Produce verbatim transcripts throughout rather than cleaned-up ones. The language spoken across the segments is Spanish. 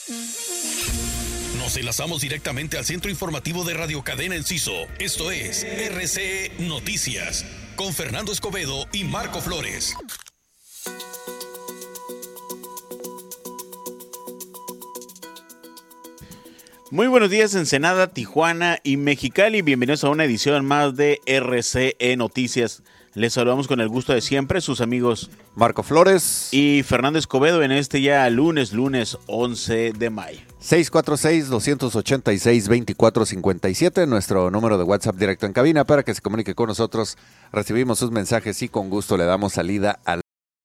Nos enlazamos directamente al centro informativo de Radio Cadena Enciso. Esto es R C Noticias, con Fernando Escobedo y Marco Flores. Muy buenos días, Ensenada, Tijuana y Mexicali. Bienvenidos a una edición más de R C E Noticias. Les saludamos con el gusto de siempre, sus amigos Marco Flores y Fernando Escobedo en este ya lunes, lunes once de mayo. seis cuatro seis, dos ocho seis, dos cuatro cinco siete, nuestro número de WhatsApp directo en cabina para que se comunique con nosotros. Recibimos sus mensajes y con gusto le damos salida al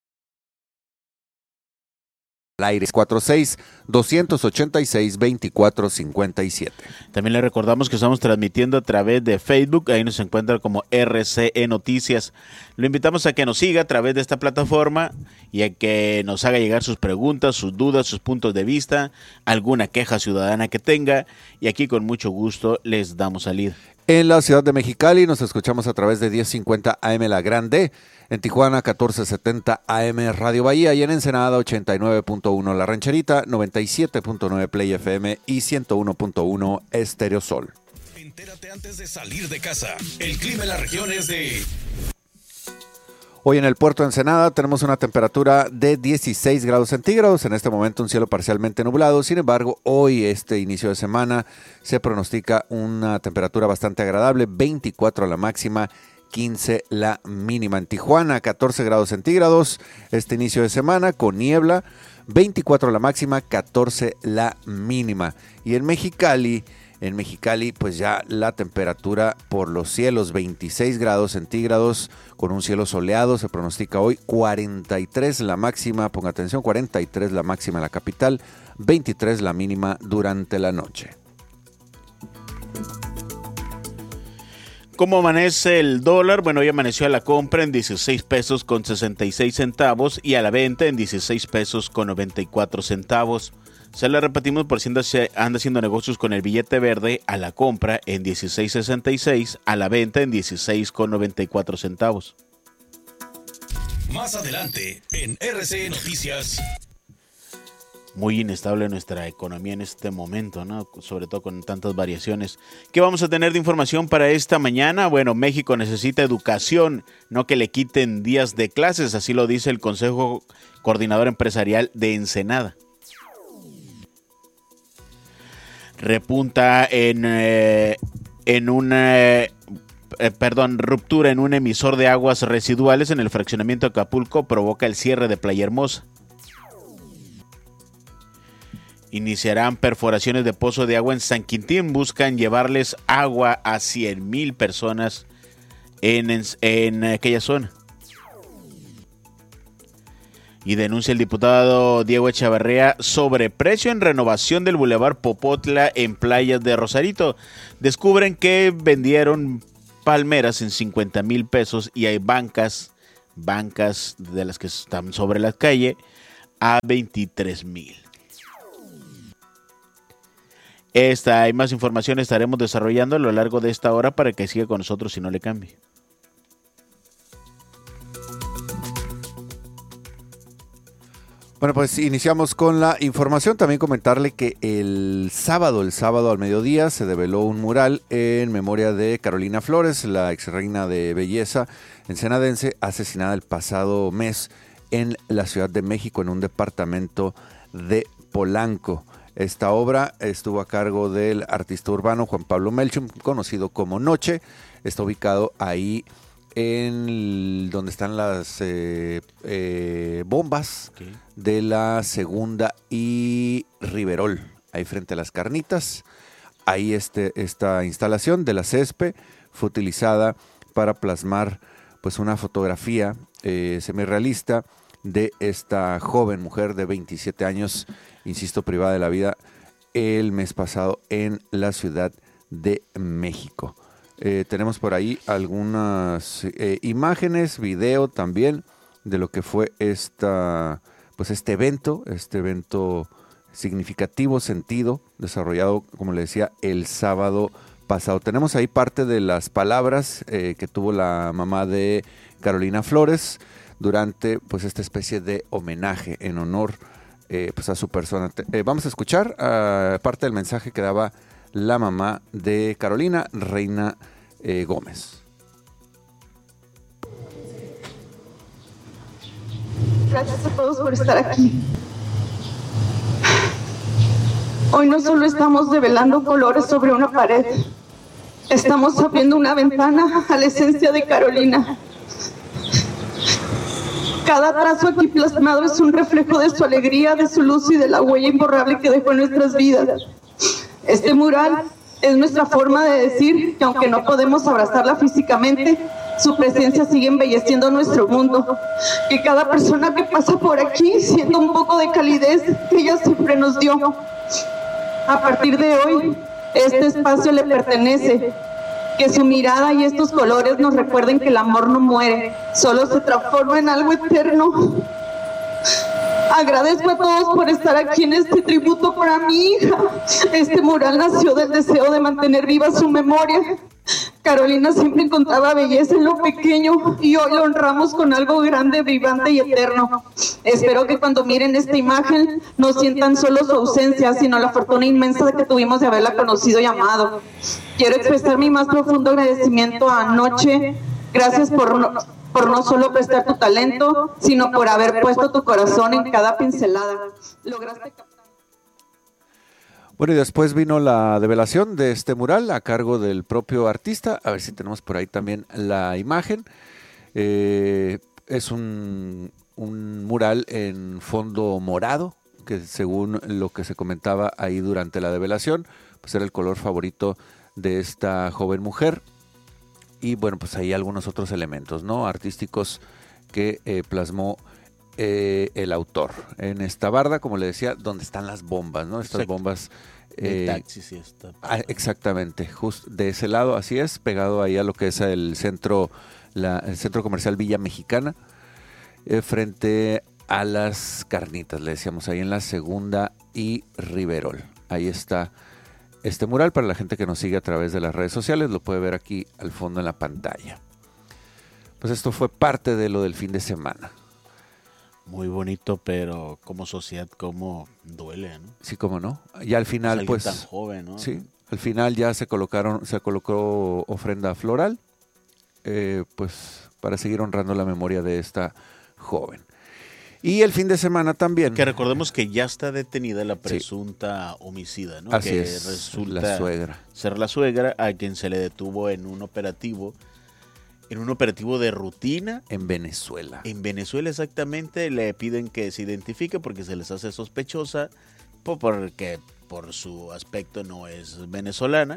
aire. cuatro seis, dos ocho seis, dos cuatro cinco siete. También le recordamos que estamos transmitiendo a través de Facebook, ahí nos encuentra como R C E Noticias. Lo invitamos a que nos siga a través de esta plataforma y a que nos haga llegar sus preguntas, sus dudas, sus puntos de vista, alguna queja ciudadana que tenga, y aquí con mucho gusto les damos salida. En la ciudad de Mexicali nos escuchamos a través de diez cincuenta A M La Grande, en Tijuana catorce setenta A M Radio Bahía y en Ensenada ochenta y nueve punto uno La Rancherita, noventa y siete punto nueve Play F M y ciento uno punto uno Estéreo Sol. Entérate antes de salir de casa. El clima en la región es de... Hoy en el puerto de Ensenada tenemos una temperatura de dieciséis grados centígrados, en este momento un cielo parcialmente nublado. Sin embargo, hoy, este inicio de semana, se pronostica una temperatura bastante agradable, veinticuatro la máxima, quince la mínima. En Tijuana, catorce grados centígrados, este inicio de semana con niebla, veinticuatro la máxima, catorce la mínima. Y en Mexicali, en Mexicali, pues ya la temperatura por los cielos, veintiséis grados centígrados, con un cielo soleado, se pronostica hoy cuarenta y tres la máxima, ponga atención, cuarenta y tres la máxima en la capital, veintitrés la mínima durante la noche. ¿Cómo amanece el dólar? Bueno, hoy amaneció a la compra en dieciséis pesos con sesenta y seis centavos y a la venta en dieciséis pesos con noventa y cuatro centavos. Se la repetimos por si anda, anda haciendo negocios con el billete verde, a la compra en dieciséis sesenta y seis, a la venta en dieciséis con noventa y cuatro centavos. Más adelante en R C Noticias. Muy inestable nuestra economía en este momento, ¿no? Sobre todo con tantas variaciones. ¿Qué vamos a tener de información para esta mañana? Bueno, México necesita educación, no que le quiten días de clases, así lo dice el Consejo Coordinador Empresarial de Ensenada. Repunta en, eh, en una, eh, perdón, ruptura en un emisor de aguas residuales en el fraccionamiento de Acapulco provoca el cierre de Playa Hermosa. Iniciarán perforaciones de pozo de agua en San Quintín, buscan llevarles agua a cien mil personas en, en, en aquella zona. Y denuncia el diputado Diego Echavarría sobreprecio en renovación del Boulevard Popotla en playas de Rosarito. Descubren que vendieron palmeras en cincuenta mil pesos y hay bancas, bancas de las que están sobre la calle, a veintitrés mil. Esta y más información estaremos desarrollando a lo largo de esta hora para que siga con nosotros y no le cambie. Bueno, pues iniciamos con la información. También comentarle que el sábado, el sábado al mediodía, se develó un mural en memoria de Carolina Flores, la ex reina de belleza ensenadense, asesinada el pasado mes en la Ciudad de México, en un departamento de Polanco. Esta obra estuvo a cargo del artista urbano Juan Pablo Melchum, conocido como Noche. Está ubicado ahí en el, donde están las eh, eh, bombas okay. de la Segunda y Riverol, ahí frente a las Carnitas. Ahí este, esta instalación de la C E S P E fue utilizada para plasmar pues una fotografía eh, semirrealista de esta joven mujer de veintisiete años, insisto, privada de la vida el mes pasado en la Ciudad de México. Eh, tenemos por ahí algunas eh, imágenes, video también de lo que fue esta, pues este evento, este evento significativo, sentido, desarrollado, como le decía, el sábado pasado. Tenemos ahí parte de las palabras eh, que tuvo la mamá de Carolina Flores durante pues esta especie de homenaje en honor eh, pues a su persona. Eh, vamos a escuchar uh, parte del mensaje que daba la mamá de Carolina, Reina eh, Gómez. Gracias a todos por estar aquí. Hoy no solo estamos develando colores sobre una pared, estamos abriendo una ventana a la esencia de Carolina. Cada trazo aquí plasmado es un reflejo de su alegría, de su luz y de la huella imborrable que dejó en nuestras vidas. Este mural es nuestra forma de decir que aunque no podemos abrazarla físicamente, su presencia sigue embelleciendo nuestro mundo. Que cada persona que pasa por aquí sienta un poco de calidez que ella siempre nos dio. A partir de hoy, este espacio le pertenece. Que su mirada y estos colores nos recuerden que el amor no muere, solo se transforma en algo eterno. Agradezco a todos por estar aquí en este tributo para mi hija. Este mural nació del deseo de mantener viva su memoria. Carolina siempre encontraba belleza en lo pequeño y hoy la honramos con algo grande, vibrante y eterno. Espero que cuando miren esta imagen no sientan solo su ausencia, sino la fortuna inmensa de que tuvimos de haberla conocido y amado. Quiero expresar mi más profundo agradecimiento a Noche. Gracias por no, por no solo prestar tu talento, sino por haber puesto tu corazón en cada pincelada. Lograste captar. Bueno, y después vino la develación de este mural a cargo del propio artista. A ver si tenemos por ahí también la imagen. Eh, es un, un mural en fondo morado, que según lo que se comentaba ahí durante la develación, pues era el color favorito de esta joven mujer. Y bueno, pues hay algunos otros elementos, ¿no?, artísticos que eh, plasmó eh, el autor. En esta barda, como le decía, donde están las bombas, ¿no? Estas Exacto. bombas... Eh, taxi, sí está. Ah, exactamente, justo de ese lado, así es, pegado ahí a lo que es el centro, la, el centro comercial Villa Mexicana, eh, frente a las carnitas, le decíamos, ahí en la Segunda y Riverol. Ahí está este mural, para la gente que nos sigue a través de las redes sociales, lo puede ver aquí al fondo en la pantalla. Pues esto fue parte de lo del fin de semana. Muy bonito, pero como sociedad, cómo duele, ¿no? Sí, cómo no. Ya al final, pues, tan joven, ¿no? Sí, al final ya se colocaron, se colocó ofrenda floral, eh, pues, para seguir honrando la memoria de esta joven. Y el fin de semana también. Que recordemos que ya está detenida la presunta sí. homicida, ¿no? Así que es, resulta la suegra. Ser la suegra, a quien se le detuvo en un operativo. En un operativo de rutina. En Venezuela. En Venezuela, exactamente. Le piden que se identifique porque se les hace sospechosa, porque por su aspecto no es venezolana.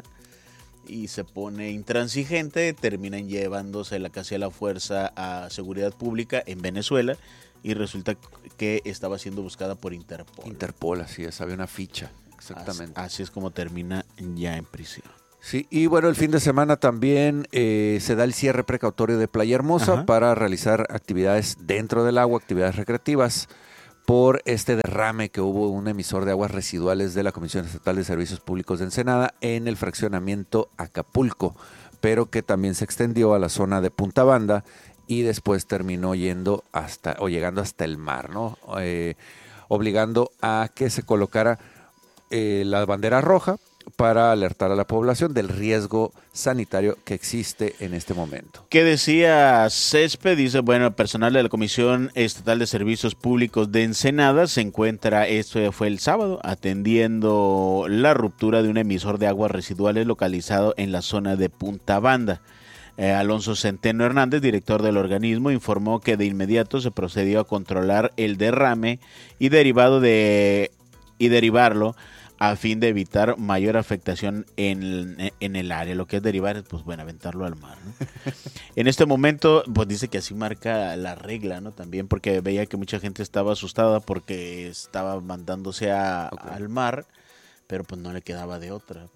Y se pone intransigente. Terminan llevándosela casi a la fuerza a seguridad pública en Venezuela. Y resulta que estaba siendo buscada por Interpol. Interpol, así es. Había una ficha. Exactamente. Así, así es como termina ya en prisión. Sí, y bueno, el fin de semana también eh, se da el cierre precautorio de Playa Hermosa Ajá. para realizar actividades dentro del agua, actividades recreativas, por este derrame que hubo un emisor de aguas residuales de la Comisión Estatal de Servicios Públicos de Ensenada en el fraccionamiento Acapulco, pero que también se extendió a la zona de Punta Banda y después terminó yendo hasta o llegando hasta el mar, ¿no? Eh, obligando a que se colocara eh, la bandera roja para alertar a la población del riesgo sanitario que existe en este momento. ¿Qué decía Césped? Dice, bueno, el personal de la Comisión Estatal de Servicios Públicos de Ensenada se encuentra, esto fue el sábado, atendiendo la ruptura de un emisor de aguas residuales localizado en la zona de Punta Banda. Eh, Alonso Centeno Hernández, director del organismo, informó que de inmediato se procedió a controlar el derrame y derivado de y derivarlo a fin de evitar mayor afectación en, en el área. Lo que es derivar es, pues bueno, aventarlo al mar, ¿no? En este momento, pues dice que así marca la regla, ¿no? También porque veía que mucha gente estaba asustada porque estaba mandándose a, okay. al mar, pero pues no le quedaba de otra.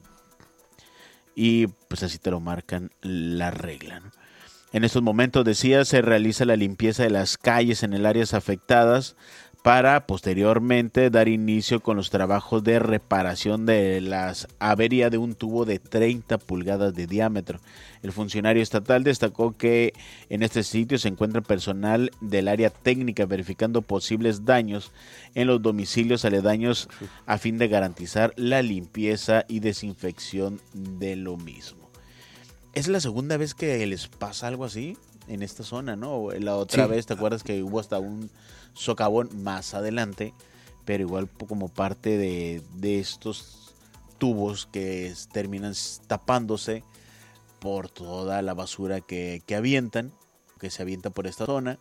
Y pues así te lo marcan la regla, ¿no? En estos momentos, decía, se realiza la limpieza de las calles en el áreas afectadas para posteriormente dar inicio con los trabajos de reparación de la avería de un tubo de treinta pulgadas de diámetro. El funcionario estatal destacó que en este sitio se encuentra personal del área técnica verificando posibles daños en los domicilios aledaños a fin de garantizar la limpieza y desinfección de lo mismo. Es la segunda vez que les pasa algo así en esta zona, ¿no? La otra sí. vez, ¿te acuerdas que hubo hasta un socavón más adelante? Pero igual como parte de, de estos tubos que terminan tapándose por toda la basura que, que avientan, que se avienta por esta zona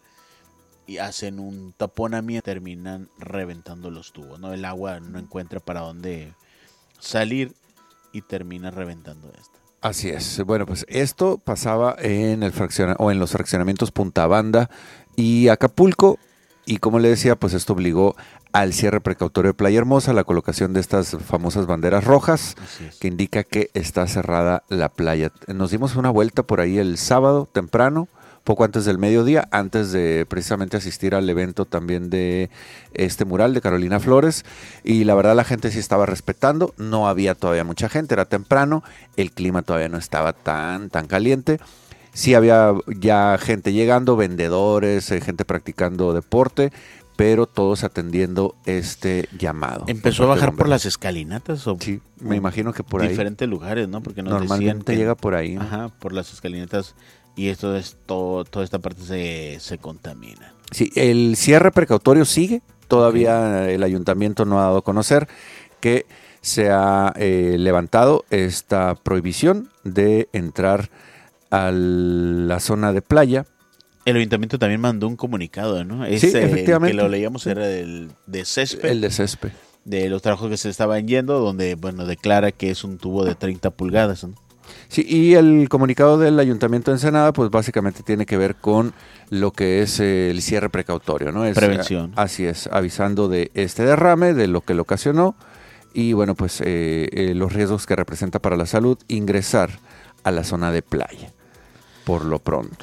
y hacen un taponamiento, terminan reventando los tubos, ¿no? El agua no encuentra para dónde salir y termina reventando esto. Así es. Bueno, pues esto pasaba en el fracciona o en los fraccionamientos Punta Banda y Acapulco, y como le decía, pues esto obligó al cierre precautorio de Playa Hermosa, la colocación de estas famosas banderas rojas que indica que está cerrada la playa. Nos dimos una vuelta por ahí el sábado temprano, poco antes del mediodía, antes de precisamente asistir al evento también de este mural de Carolina Flores, y la verdad la gente sí estaba respetando, no había todavía mucha gente, era temprano, el clima todavía no estaba tan, tan caliente. Sí había ya gente llegando, vendedores, eh, gente practicando deporte, pero todos atendiendo este llamado. ¿Empezó a bajar por las escalinatas? O sí, me imagino que por ahí. Diferentes lugares, ¿no? Porque nos normalmente decían que, llega por ahí. Ajá, por las escalinatas, y esto es todo, toda esta parte se, se contamina. Sí, el cierre precautorio sigue, todavía okay. El ayuntamiento no ha dado a conocer que se ha eh, levantado esta prohibición de entrar a la zona de playa. El ayuntamiento también mandó un comunicado, ¿no? Sí, Ese, efectivamente. El que lo leíamos era el de césped. El de césped. De los trabajos que se estaban yendo, donde, bueno, declara que es un tubo de treinta pulgadas, ¿no? Sí, y el comunicado del Ayuntamiento de Ensenada, pues básicamente tiene que ver con lo que es el cierre precautorio, ¿no? Es, prevención. Así es, avisando de este derrame, de lo que lo ocasionó, y bueno, pues eh, eh, los riesgos que representa para la salud ingresar a la zona de playa, por lo pronto.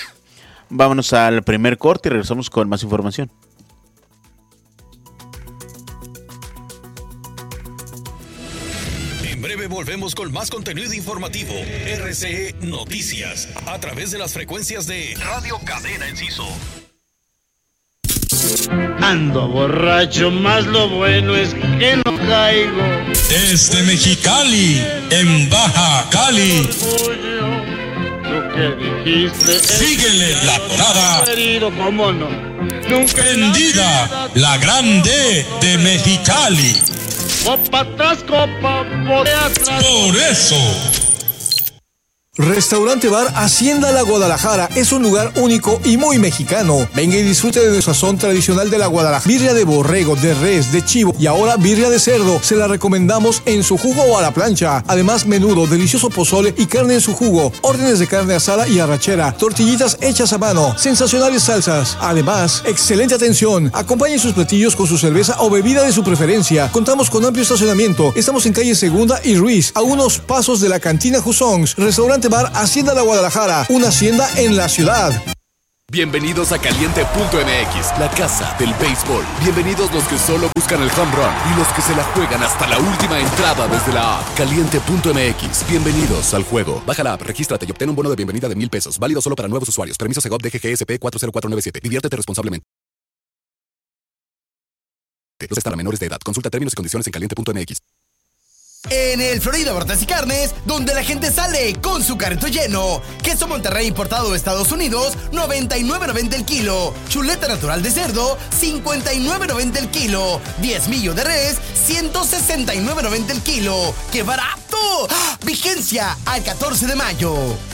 Vámonos al primer corte y regresamos con más información. En breve volvemos con más contenido informativo. R C E Noticias, a través de las frecuencias de Radio Cadena Enciso. Ando borracho, más lo bueno es que no caigo. Desde Mexicali, en Baja Cali. Lo que dijiste. Síguele la parada. Querido, cómo no. Nunca Prendida, la grande de Mexicali. Copa tras copa, por atrás. Por eso. Restaurante Bar Hacienda La Guadalajara es un lugar único y muy mexicano. Venga y disfrute de nuestro sazón tradicional de la Guadalajara. Birria de borrego, de res, de chivo y ahora birria de cerdo. Se la recomendamos en su jugo o a la plancha. Además, menudo, delicioso pozole y carne en su jugo. Órdenes de carne asada y arrachera. Tortillitas hechas a mano. Sensacionales salsas. Además, excelente atención. Acompañe sus platillos con su cerveza o bebida de su preferencia. Contamos con amplio estacionamiento. Estamos en calle Segunda y Ruiz, a unos pasos de la cantina Jusongs. Restaurante Bar Hacienda La Guadalajara, una hacienda en la ciudad. Bienvenidos a Caliente punto M X, la casa del béisbol. Bienvenidos los que solo buscan el home run y los que se la juegan hasta la última entrada desde la app. Caliente punto M X, bienvenidos al juego. Baja la app, regístrate y obtén un bono de bienvenida de mil pesos. Válido solo para nuevos usuarios. Permiso Segov D G G S P cuatro cero cuatro nueve siete. Diviértete responsablemente. Los está a menores de edad. Consulta términos y condiciones en Caliente punto M X. En el Florida Hortas y Carnes, donde la gente sale con su carrito lleno. Queso Monterrey importado de Estados Unidos, noventa y nueve noventa el kilo. Chuleta natural de cerdo, cincuenta y nueve noventa el kilo. Diezmillo de res, ciento sesenta y nueve noventa el kilo. ¡Qué barato! ¡Ah! Vigencia al catorce de mayo.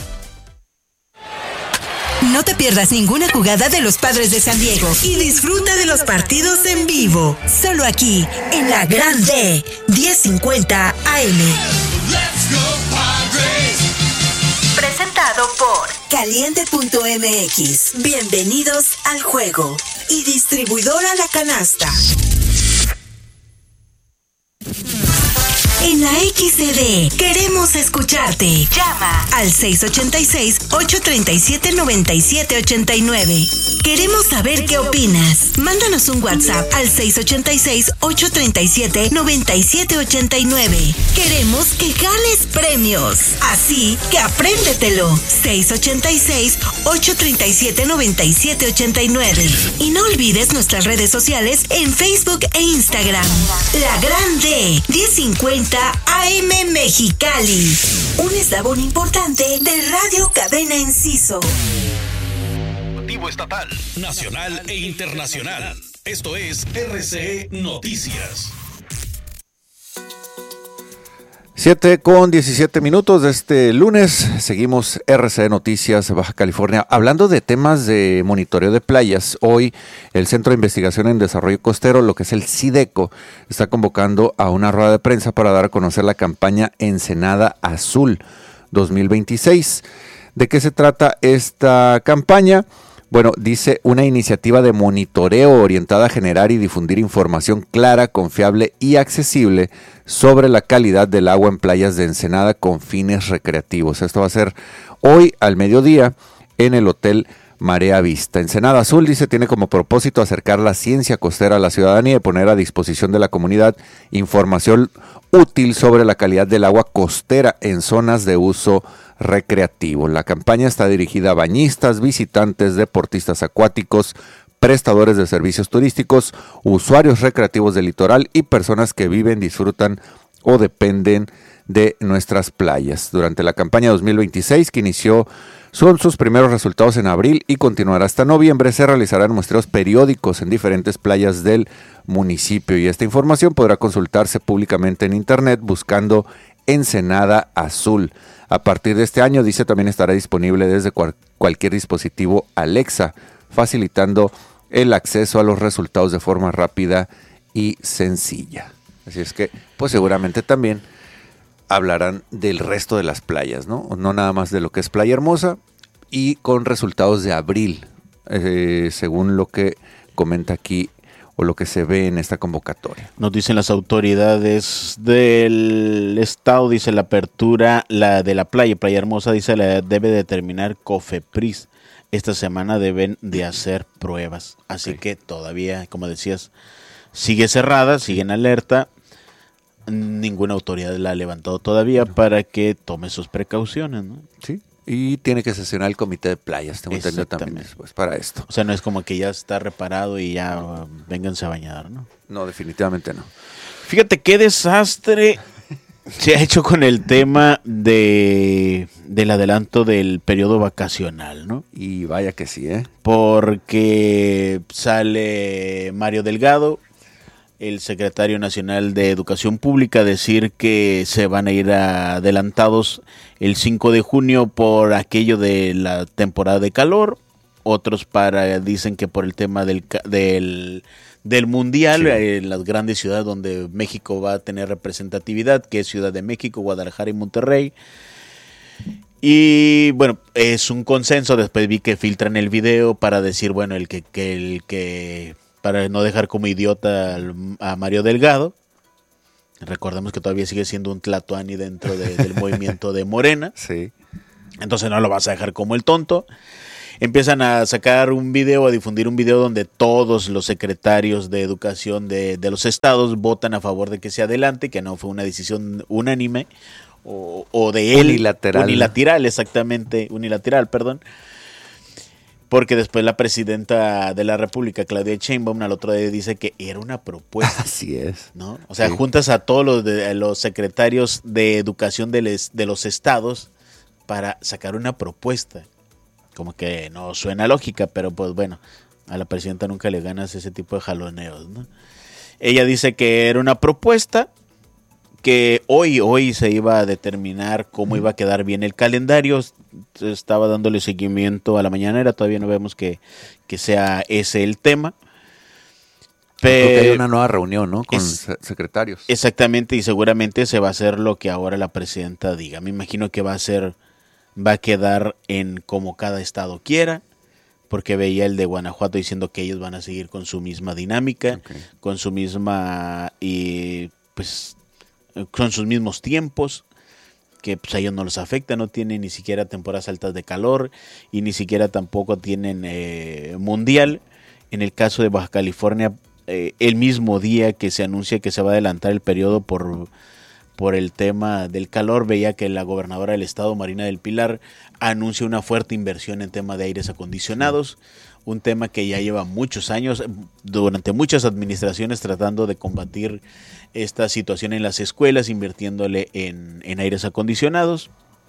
No te pierdas ninguna jugada de los Padres de San Diego y disfruta de los partidos en vivo. Solo aquí, en la Gran D, diez cincuenta A M. Let's go, Padres. Presentado por Caliente punto M X. Bienvenidos al juego. Y distribuidora La Canasta. En la X C D queremos escucharte. Llama al seis ocho seis, ocho tres siete, nueve siete ocho nueve. Queremos saber qué opinas. Mándanos un WhatsApp al seis ocho seis, ocho tres siete, nueve siete ocho nueve. Queremos que ganes premios. Así que apréndetelo. seis ocho seis, ocho tres siete, nueve siete ocho nueve. Y no olvides nuestras redes sociales en Facebook e Instagram. La Grande diez cincuenta A M Mexicali. Un eslabón importante de Radio Cadena Enciso. Estatal, nacional e internacional. Esto es R C E Noticias. siete con diecisiete minutos de este lunes. Seguimos R C E Noticias Baja California. Hablando de temas de monitoreo de playas, hoy el Centro de Investigación en Desarrollo Costero, lo que es el CIDECO, está convocando a una rueda de prensa para dar a conocer la campaña Ensenada Azul dos mil veintiséis. ¿De qué se trata esta campaña? Bueno, dice una iniciativa de monitoreo orientada a generar y difundir información clara, confiable y accesible sobre la calidad del agua en playas de Ensenada con fines recreativos. Esto va a ser hoy al mediodía en el Hotel Marea Vista. Ensenada Azul, dice, tiene como propósito acercar la ciencia costera a la ciudadanía y poner a disposición de la comunidad información útil sobre la calidad del agua costera en zonas de uso recreativo. La campaña está dirigida a bañistas, visitantes, deportistas acuáticos, prestadores de servicios turísticos, usuarios recreativos del litoral y personas que viven, disfrutan o dependen de nuestras playas. Durante la campaña dos mil veintiséis, que inició son sus primeros resultados en abril y continuará hasta noviembre, se realizarán muestreos periódicos en diferentes playas del municipio, y esta información podrá consultarse públicamente en internet buscando Ensenada Azul. A partir de este año, dice, también estará disponible desde cual, cualquier dispositivo Alexa, facilitando el acceso a los resultados de forma rápida y sencilla. Así es que, pues seguramente también hablarán del resto de las playas, ¿no? No nada más de lo que es Playa Hermosa, y con resultados de abril, eh, según lo que comenta aquí o lo que se ve en esta convocatoria. Nos dicen las autoridades del estado, dice la apertura la de la playa, Playa Hermosa, dice la debe determinar COFEPRIS. Esta semana deben de hacer pruebas, así okay. que todavía, como decías, sigue cerrada, sigue en alerta. Ninguna autoridad la ha levantado todavía no. para que tome sus precauciones, ¿no? Sí. Y tiene que sesionar el comité de playas, tengo entendido también después para esto. O sea, no es como que ya está reparado y ya uh, vénganse a bañar, ¿no? No, definitivamente no. Fíjate qué desastre se ha hecho con el tema de del adelanto del periodo vacacional, ¿no? Y vaya que sí, ¿eh? Porque sale Mario Delgado, el secretario nacional de Educación Pública, decir que se van a ir adelantados el cinco de junio por aquello de la temporada de calor, otros para dicen que por el tema del del, del mundial, sí. en las grandes ciudades donde México va a tener representatividad, que es Ciudad de México, Guadalajara y Monterrey. Y bueno, es un consenso. Después vi que filtran el video para decir, bueno, el que, que el que para no dejar como idiota a Mario Delgado. Recordemos que todavía sigue siendo un tlatoani dentro de, del movimiento de Morena. Sí. Entonces no lo vas a dejar como el tonto. Empiezan a sacar un video, a difundir un video donde todos los secretarios de educación de, de los estados votan a favor de que se adelante, que no fue una decisión unánime o, o de él. Unilateral. Unilateral, exactamente. Unilateral, perdón. Porque después la presidenta de la República, Claudia Sheinbaum, al otro día dice que era una propuesta. Así es. ¿No? O sea, sí. juntas a todos los, de, los secretarios de educación de, les, de los estados para sacar una propuesta. Como que no suena lógica, pero pues bueno, a la presidenta nunca le ganas ese tipo de jaloneos, ¿no? Ella dice que era una propuesta, que hoy, hoy se iba a determinar cómo iba a quedar bien el calendario. Estaba dándole seguimiento a la mañanera, todavía no vemos que, que sea ese el tema. Pero creo que hay una nueva reunión, ¿no? Con es, secretarios. Exactamente, y seguramente se va a hacer lo que ahora la presidenta diga. Me imagino que va a ser, va a quedar en como cada estado quiera, porque veía el de Guanajuato diciendo que ellos van a seguir con su misma dinámica, okay. con su misma y pues con sus mismos tiempos, que pues, a ellos no los afecta, no tienen ni siquiera temporadas altas de calor y ni siquiera tampoco tienen eh, mundial. En el caso de Baja California, eh, el mismo día que se anuncia que se va a adelantar el periodo por, por el tema del calor, veía que la gobernadora del estado, Marina del Pilar, anuncia una fuerte inversión en tema de aires acondicionados, un tema que ya lleva muchos años, durante muchas administraciones tratando de combatir esta situación en las escuelas, invirtiéndole en, en aires acondicionados.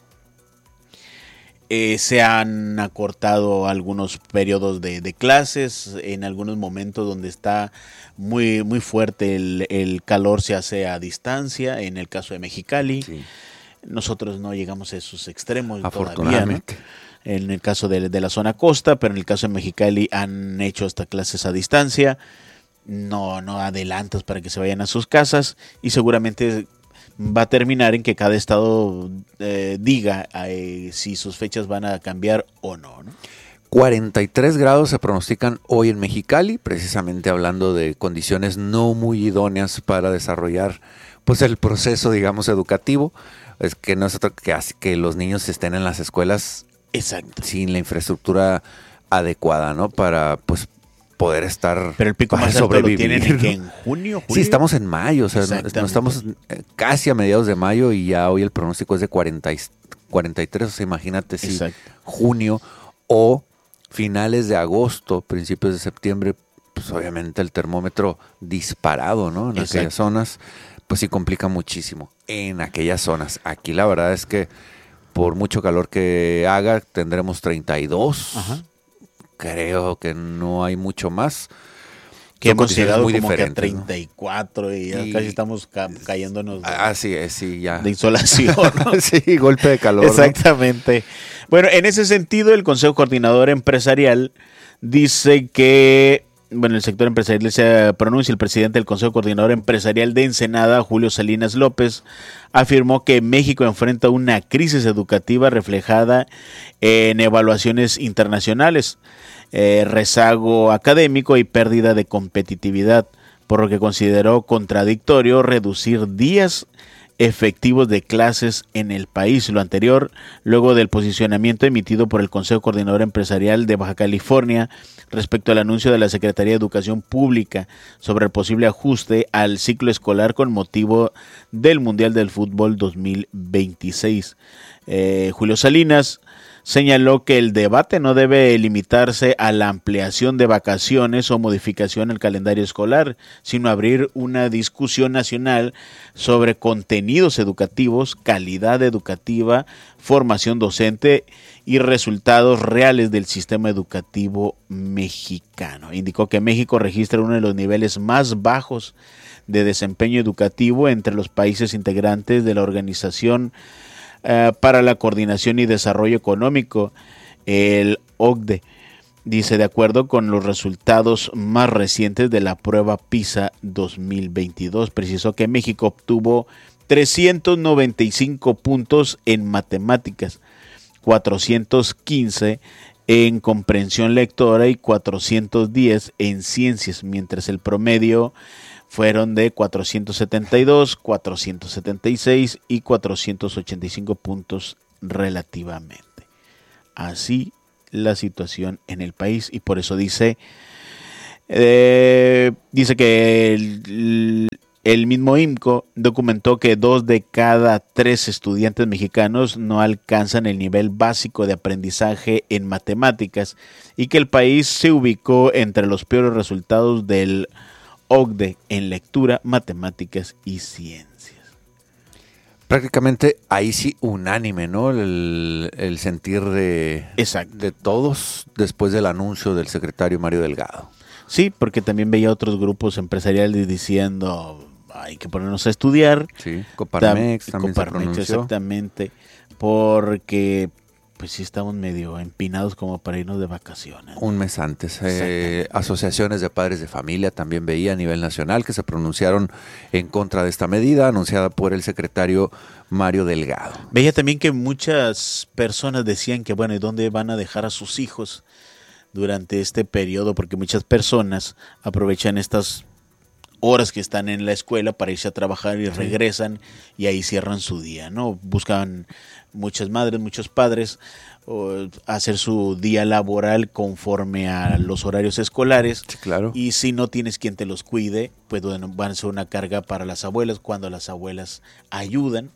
Eh, se han acortado algunos periodos de, de clases, en algunos momentos donde está muy, muy fuerte el, el calor se hace a distancia, en el caso de Mexicali. Sí. Nosotros no llegamos a esos extremos afortunadamente. Todavía, ¿no? En el caso de, de la zona costa, pero en el caso de Mexicali han hecho hasta clases a distancia, no, no adelantas para que se vayan a sus casas y seguramente va a terminar en que cada estado eh, diga eh, si sus fechas van a cambiar o no, ¿no? cuarenta y tres grados se pronostican hoy en Mexicali, precisamente hablando de condiciones no muy idóneas para desarrollar pues el proceso, digamos, educativo. Es que no es otro que, que los niños estén en las escuelas. Exacto. Sin la infraestructura adecuada, ¿no? Para, pues, poder estar. Pero el pico más alto lo tienen en, ¿no? en junio, julio. Sí, estamos en mayo, o sea, no, no estamos casi a mediados de mayo y ya hoy el pronóstico es de cuarenta, cuarenta y tres, o sea, imagínate si Exacto. junio o finales de agosto, principios de septiembre, pues obviamente el termómetro disparado, ¿no? En Exacto. aquellas zonas, pues sí complica muchísimo. En aquellas zonas. Aquí la verdad es que por mucho calor que haga, tendremos treinta y dos. Ajá. Creo que no hay mucho más. Que hemos llegado muy como que a treinta y cuatro, ¿no? y ya y casi estamos ca cayéndonos de, así es, sí, ya. de insolación, ¿no? Sí, golpe de calor. Exactamente. ¿No? Bueno, en ese sentido, el Consejo Coordinador Empresarial dice que, bueno, el sector empresarial se pronuncia, el presidente del Consejo Coordinador Empresarial de Ensenada, Julio Salinas López, afirmó que México enfrenta una crisis educativa reflejada en evaluaciones internacionales, eh, rezago académico y pérdida de competitividad, por lo que consideró contradictorio reducir días efectivos de clases en el país. Lo anterior, luego del posicionamiento emitido por el Consejo Coordinador Empresarial de Baja California respecto al anuncio de la Secretaría de Educación Pública sobre el posible ajuste al ciclo escolar con motivo del Mundial del Fútbol dos mil veintiséis. Eh, Julio Salinas señaló que el debate no debe limitarse a la ampliación de vacaciones o modificación al calendario escolar, sino abrir una discusión nacional sobre contenidos educativos, calidad educativa, formación docente y resultados reales del sistema educativo mexicano. Indicó que México registra uno de los niveles más bajos de desempeño educativo entre los países integrantes de la Organización Uh, para la Coordinación y Desarrollo Económico, el O C D E. Dice, de acuerdo con los resultados más recientes de la prueba PISA dos mil veintidós, precisó que México obtuvo trescientos noventa y cinco puntos en matemáticas, cuatrocientos quince en comprensión lectora y cuatrocientos diez en ciencias, mientras el promedio fueron de cuatrocientos setenta y dos, cuatrocientos setenta y seis y cuatrocientos ochenta y cinco puntos relativamente. Así la situación en el país, y por eso dice, eh, dice que el, el mismo I M C O documentó que dos de cada tres estudiantes mexicanos no alcanzan el nivel básico de aprendizaje en matemáticas y que el país se ubicó entre los peores resultados del O C D E en lectura, matemáticas y ciencias. Prácticamente ahí sí unánime, ¿no? El, el sentir de, Exacto. de todos después del anuncio del secretario Mario Delgado. Sí, porque también veía otros grupos empresariales diciendo hay que ponernos a estudiar. Sí, Coparmex Tam, también Coparmex, se pronunció. Exactamente, porque pues sí estamos medio empinados como para irnos de vacaciones. Un mes antes. Eh, asociaciones de padres de familia también veía a nivel nacional que se pronunciaron en contra de esta medida anunciada por el secretario Mario Delgado. Veía también que muchas personas decían que, bueno, ¿y dónde van a dejar a sus hijos durante este periodo? Porque muchas personas aprovechan estas horas que están en la escuela para irse a trabajar y regresan y ahí cierran su día, ¿no? Buscan muchas madres, muchos padres o, hacer su día laboral conforme a los horarios escolares. Sí, claro. Y si no tienes quien te los cuide, pues bueno, van a ser una carga para las abuelas cuando las abuelas ayudan.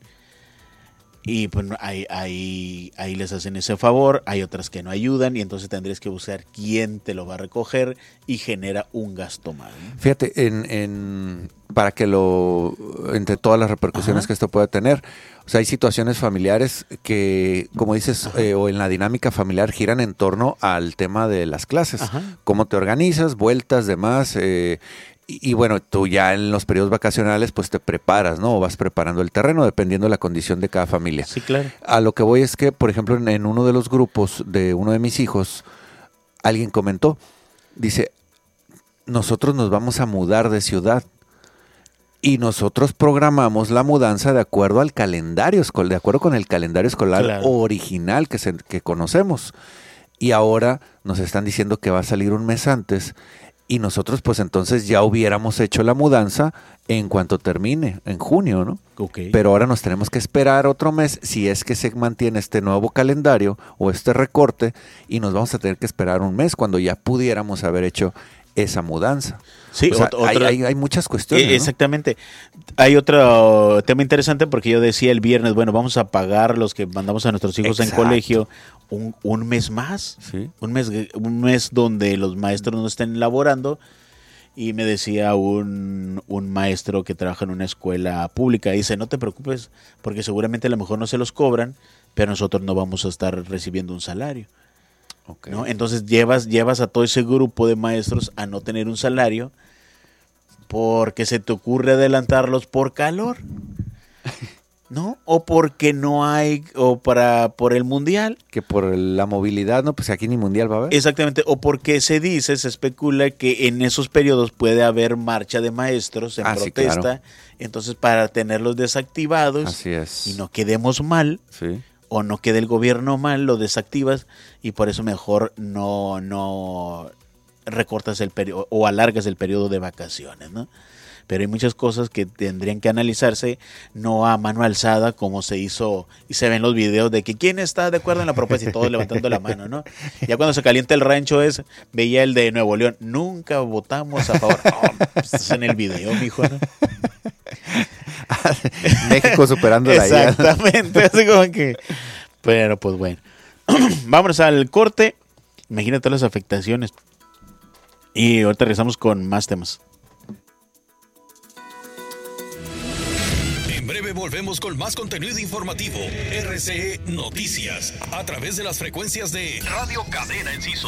Y pues ahí, ahí, ahí les hacen ese favor, hay otras que no ayudan y entonces tendrías que buscar quién te lo va a recoger y genera un gasto más, ¿no? Fíjate, en, en para que lo, entre todas las repercusiones Ajá. que esto pueda tener, o sea, hay situaciones familiares que, como dices, eh, o en la dinámica familiar giran en torno al tema de las clases, Ajá. cómo te organizas, vueltas, demás, eh, Y, y bueno, tú ya en los periodos vacacionales pues te preparas, ¿no? O vas preparando el terreno dependiendo de la condición de cada familia. Sí, claro. A lo que voy es que, por ejemplo, en, en uno de los grupos de uno de mis hijos, alguien comentó, dice, nosotros nos vamos a mudar de ciudad y nosotros programamos la mudanza de acuerdo al calendario escolar, de acuerdo con el calendario escolar claro. original que, se, que conocemos. Y ahora nos están diciendo que va a salir un mes antes. Y nosotros pues entonces ya hubiéramos hecho la mudanza en cuanto termine, en junio, ¿no? Okay. Pero ahora nos tenemos que esperar otro mes si es que se mantiene este nuevo calendario o este recorte y nos vamos a tener que esperar un mes cuando ya pudiéramos haber hecho esa mudanza. Sí, o sea, otra, hay, hay, hay muchas cuestiones. Eh, exactamente. ¿No? Hay otro tema interesante porque yo decía el viernes, bueno, vamos a pagar los que mandamos a nuestros hijos Exacto. en colegio un, un mes más, ¿Sí? un mes un mes donde los maestros no estén laborando. Y me decía un, un maestro que trabaja en una escuela pública, dice, no te preocupes porque seguramente a lo mejor no se los cobran, pero nosotros no vamos a estar recibiendo un salario. Okay. ¿No? Entonces llevas, llevas a todo ese grupo de maestros a no tener un salario porque se te ocurre adelantarlos por calor, ¿no? O porque no hay, o para por el mundial. Que por la movilidad, ¿no? Pues aquí ni mundial va a haber. Exactamente, o porque se dice, se especula que en esos periodos puede haber marcha de maestros en ah, protesta, sí, claro. Entonces para tenerlos desactivados Así es. y no quedemos mal. Sí. O no quede el gobierno mal, lo desactivas y por eso mejor no, no recortas el periodo o alargas el periodo de vacaciones, ¿no? Pero hay muchas cosas que tendrían que analizarse, no a mano alzada como se hizo y se ven los videos de que quién está de acuerdo en la propuesta y todos levantando la mano, ¿no? Ya cuando se calienta el rancho es, veía el de Nuevo León, nunca votamos a favor. No, pues estás en el video, mijo, ¿no? México superando la I A. Exactamente, así como que. Pero pues bueno. Vámonos al corte. Imagínate las afectaciones. Y ahorita regresamos con más temas. En breve volvemos con más contenido informativo. R C E Noticias. A través de las frecuencias de Radio Cadena Enciso.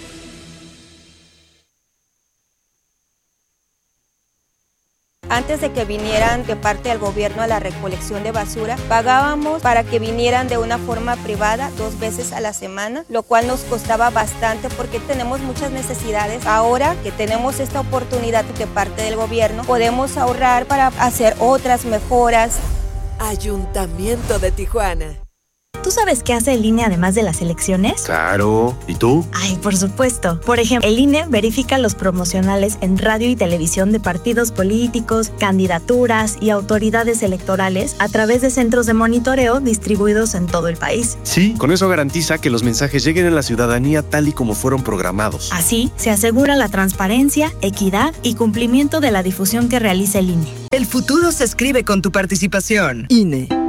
Antes de que vinieran de parte del gobierno a la recolección de basura, pagábamos para que vinieran de una forma privada dos veces a la semana, lo cual nos costaba bastante porque tenemos muchas necesidades. Ahora que tenemos esta oportunidad de parte del gobierno, podemos ahorrar para hacer otras mejoras. Ayuntamiento de Tijuana. ¿Tú sabes qué hace el I N E además de las elecciones? Claro. ¿Y tú? Ay, por supuesto. Por ejemplo, el I N E verifica los promocionales en radio y televisión de partidos políticos, candidaturas y autoridades electorales a través de centros de monitoreo distribuidos en todo el país. Sí, con eso garantiza que los mensajes lleguen a la ciudadanía tal y como fueron programados. Así, se asegura la transparencia, equidad y cumplimiento de la difusión que realiza el I N E. El futuro se escribe con tu participación. I N E.